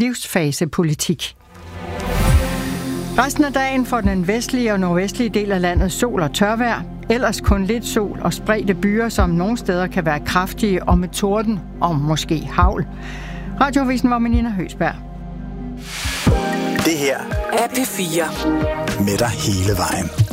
livsfasepolitik. Resten af dagen får den vestlige og nordvestlige del af landet sol og tørvejr. Ellers kun lidt sol og spredte byer, som nogle steder kan være kraftige og med torden og måske hagl. Radioavisen var med Nina Høsberg. Det her er P4. Med dig hele vejen.